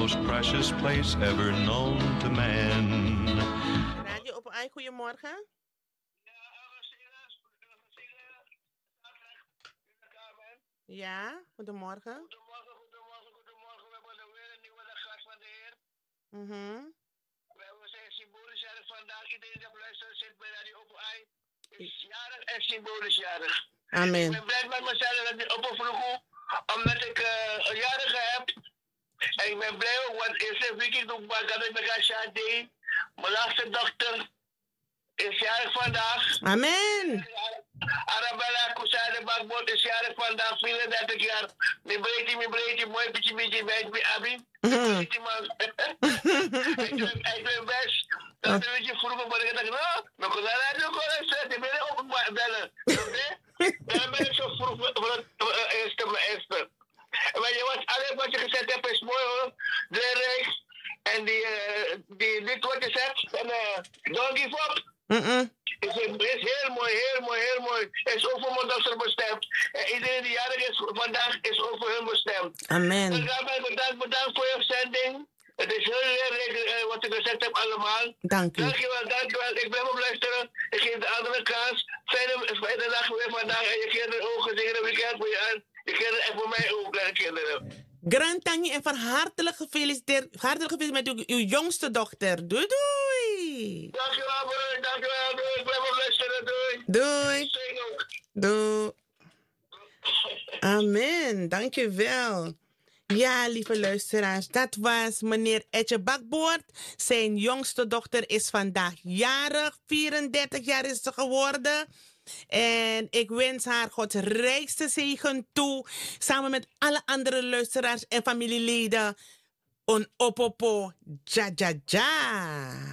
most precious place ever known to man. Radio op een goedemorgen. Ja, goedemorgen. Goedemorgen. We hebben weer een nieuwe gast van de Heer. We zijn symbolisch jarig vandaag. Iedereen die op luistert zit bij Radio Open Ei. Is jarig en symbolisch jarig. Amen. Ik ben blij met mezelf dat ik opvroeg, omdat ik een jarige heb. En ik ben blij ook, want eerste weekend doe ik maar dat ik met Gasha deed. Mijn laatste dochter is jarig vandaag. Amen. Arabella Kusade Bakbot is jarig vandaag, 34 jaar. Mijn breedje, mooi beetje bij Abi. Breedje man. Ik ben best. Dat is een beetje vroeger, maar ik dacht, nou, maar ik ga radio gewoon zetten. Ik ben ook bellen. Dan ben ik zo vroeg voor het eerste. Maar je was, alles wat je gezet hebt is mooi hoor. Rechts. En dit wat je zegt. En don't give up. Is heel mooi. Is ook voor mijn dochter bestemd. En iedereen die jarig is vandaag is ook voor hun bestemd. Amen. Bedankt voor je zending. Het is heel leuk wat je gezegd hebt allemaal. Dank u. Dankjewel. Ik blijf op luisteren. Ik geef de andere kans. Fijne dag weer vandaag. En je kinderen ook gezegende weekend voor je aan. Je kinderen en voor mij ook, kleine kinderen. Grand Tangi en van hartelijk gefeliciteerd met uw jongste dochter. Doei doei. Dankjewel broer, dankjewel. Doei. Ik blijf op luisteren. Doei. Doei. Zing ook. Doei. Amen. Dankjewel. Ja, lieve luisteraars, dat was meneer Etje Bakboord. Zijn jongste dochter is vandaag jarig. 34 jaar is ze geworden. En ik wens haar Gods rijkste zegen toe. Samen met alle andere luisteraars en familieleden. Een opopo. Ja, ja, ja.